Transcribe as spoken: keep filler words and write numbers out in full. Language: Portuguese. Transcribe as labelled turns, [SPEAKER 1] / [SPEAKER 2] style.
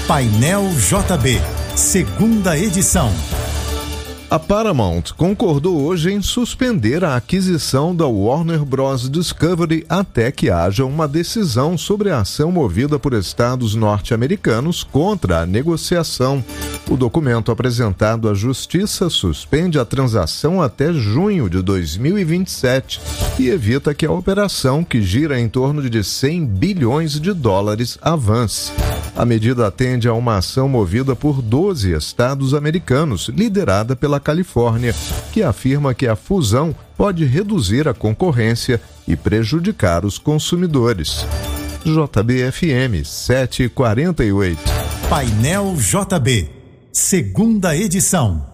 [SPEAKER 1] Painel J B, segunda edição.
[SPEAKER 2] A Paramount concordou hoje em suspender a aquisição da Warner Bros. Discovery até que haja uma decisão sobre a ação movida por estados norte-americanos contra a negociação. O documento apresentado à Justiça suspende a transação até junho de dois mil e vinte e sete e evita que a operação, que gira em torno de cem bilhões de dólares, avance. A medida atende a uma ação movida por doze estados americanos, liderada pela Califórnia, que afirma que a fusão pode reduzir a concorrência e prejudicar os consumidores. J B F M sete e quarenta e oito.
[SPEAKER 1] Painel J B, segunda edição.